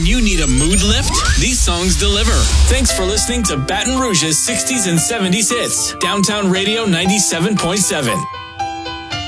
You need a mood lift? These songs deliver. Thanks for listening to Baton Rouge's 60s and 70s hits. Downtown Radio 97.7.